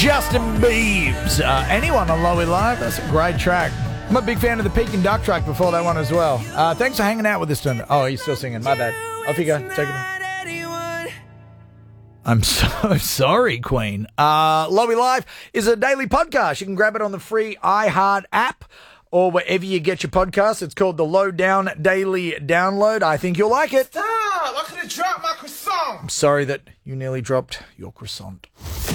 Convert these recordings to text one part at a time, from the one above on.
Justin Biebs. Anyone on Lowy Live? That's a great track. I'm a big fan of the Peking Duck track before that one as well. Thanks for hanging out with us tonight. Oh, he's still singing. My bad. Off you go. Take it. I'm so sorry, Queen. Lowy Live is a daily podcast. You can grab it on the free iHeart app or wherever you get your podcasts. It's called the Lowdown Daily Download. I think you'll like it. Stop! I could have dropped my croissant. I'm sorry that you nearly dropped your croissant.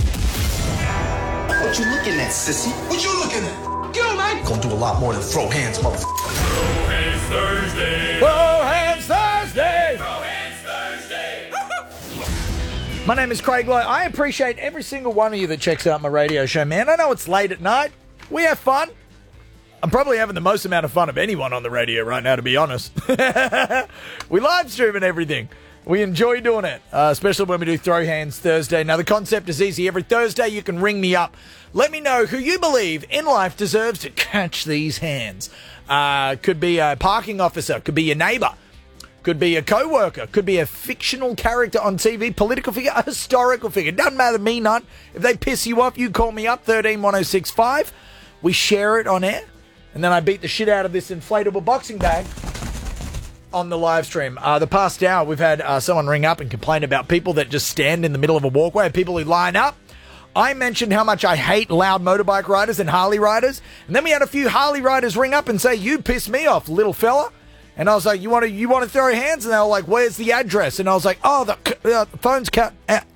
What you looking at, sissy? What you looking at? Get on, man. Gonna do a lot more than throw hands, motherfucker. Throw Hands Thursday. Whoa, Hands Thursday! Throw Hands Thursday. My name is Craig Lowe. I appreciate every single one of you that checks out my radio show, man. I know it's late at night. We have fun. I'm probably having the most amount of fun of anyone on the radio right now, to be honest. We live stream and everything. We enjoy doing it, especially when we do Throw Hands Thursday. Now, the concept is easy. Every Thursday, you can ring me up. Let me know who you believe in life deserves to catch these hands. Could be a parking officer. Could be your neighbour. Could be a co-worker. Could be a fictional character on TV, political figure, a historical figure. Doesn't matter to me none. If they piss you off, you call me up, 131065. We share it on air. And then I beat the shit out of this inflatable boxing bag on the live stream. The past hour, we've had someone ring up and complain about people that just stand in the middle of a walkway, people who line up. I mentioned how much I hate loud motorbike riders and Harley riders. And then we had a few Harley riders ring up and say, you piss me off, little fella. And I was like, you want to throw hands? And they were like, where's the address? And I was like, oh, the phone's cut.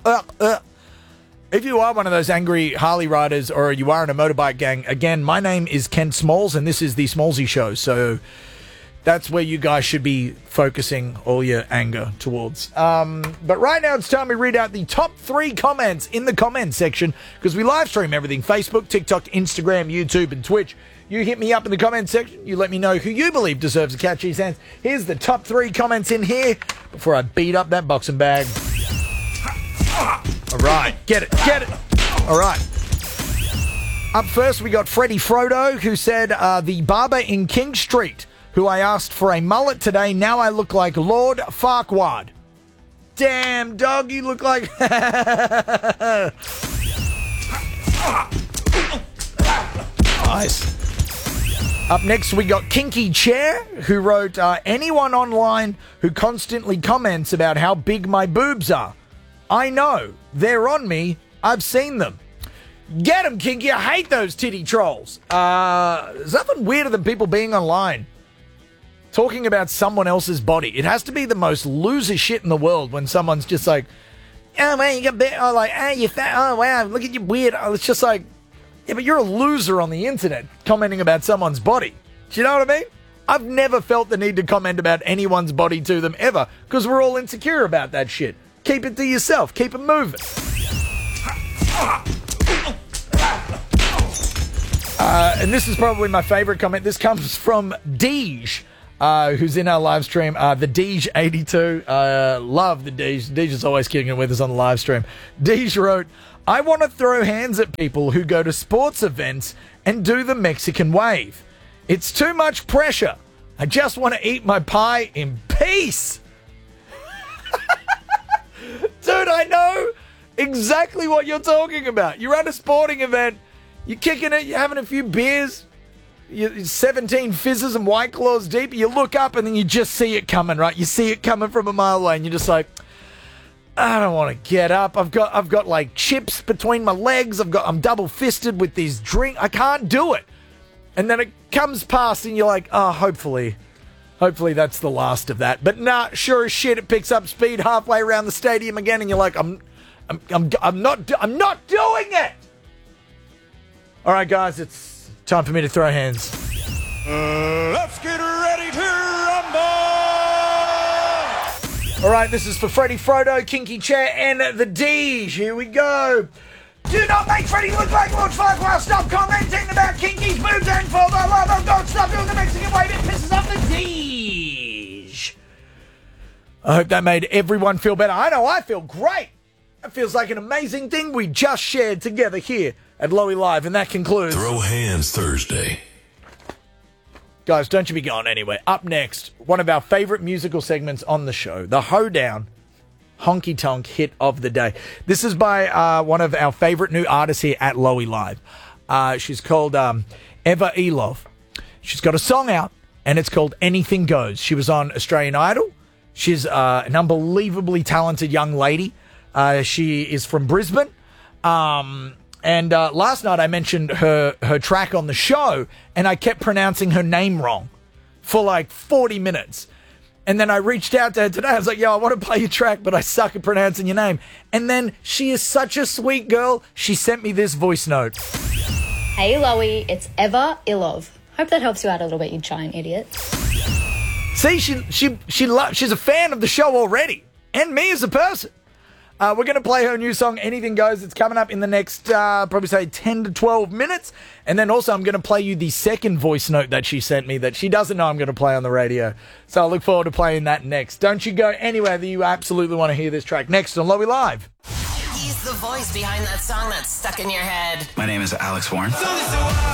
If you are one of those angry Harley riders or you are in a motorbike gang, again, my name is Kent Smalls and this is the Smallsy Show. So that's where you guys should be focusing all your anger towards. But right now it's time we read out the top 3 comments in the comments section because we live stream everything. Facebook, TikTok, Instagram, YouTube, and Twitch. You hit me up in the comments section. You let me know who you believe deserves to catch these hands. Here's the top 3 comments in here before I beat up that boxing bag. All right, get it. All right. Up first, we got Freddie Frodo, who said, the barber in King Street, who I asked for a mullet today, now I look like Lord Farquaad. Damn, dog, you look like... Nice. Up next, we got Kinky Chair, who wrote, anyone online who constantly comments about how big my boobs are. I know. They're on me. I've seen them. Get them, Kinky. I hate those titty trolls. There's nothing weirder than people being online talking about someone else's body. It has to be the most loser shit in the world when someone's just like, oh, man, you got bit. Oh, like, hey, you fat. Oh, wow, look at you weird. Oh, it's just like, yeah, but you're a loser on the internet commenting about someone's body. Do you know what I mean? I've never felt the need to comment about anyone's body to them ever because we're all insecure about that shit. Keep it to yourself. Keep it moving. And this is probably my favorite comment. This comes from Deej, who's in our live stream. The Deej82. Love the Deej. Deej is always kicking it with us on the live stream. Deej wrote, I want to throw hands at people who go to sports events and do the Mexican wave. It's too much pressure. I just want to eat my pie in peace. Dude, I know exactly what you're talking about. You're at a sporting event, you're kicking it, you're having a few beers, you're 17 fizzes and White Claws deep, you look up and then you just see it coming, right? You see it coming from a mile away and you're just like, I don't want to get up. I've got like chips between my legs. I'm double fisted with these drink. I can't do it. And then it comes past and you're like, oh, hopefully that's the last of that. But nah, sure as shit, it picks up speed halfway around the stadium again, and you're like, I'm not doing it. All right, guys, it's time for me to throw hands. Let's get ready to rumble. All right, this is for Freddie Frodo, Kinky Chair, and the Deej. Here we go. Do not make Freddie look like Lord Farquaad. Stop commenting about Kinky's boobs, and for the love of God, stop doing the Mexican wave. It pisses off the Deej. I hope that made everyone feel better. I know I feel great. That feels like an amazing thing we just shared together here at Lowy Live, and that concludes Throw Hands Thursday. Guys, don't you be going anywhere. Up next, one of our favourite musical segments on the show, the Hoedown honky tonk hit of the day. This is by one of our favorite new artists here at Lowy Live. She's called Eva Elov. She's got a song out, and it's called Anything Goes. She was on Australian Idol. She's an unbelievably talented young lady. She is from Brisbane. And last night I mentioned her track on the show, and I kept pronouncing her name wrong for like 40 minutes. And then I reached out to her today. I was like, yo, I want to play your track, but I suck at pronouncing your name. And then she is such a sweet girl. She sent me this voice note. Hey, Lowy, it's Eva Ilov. Hope that helps you out a little bit, you giant idiot. See, she's a fan of the show already, and me as a person. We're going to play her new song, Anything Goes. It's coming up in the next, probably say 10 to 12 minutes. And then also I'm going to play you the second voice note that she sent me that she doesn't know I'm going to play on the radio. So I look forward to playing that next. Don't you go anywhere that you absolutely want to hear this track. Next on Lowy Live. He's the voice behind that song that's stuck in your head. My name is Alex Warren. So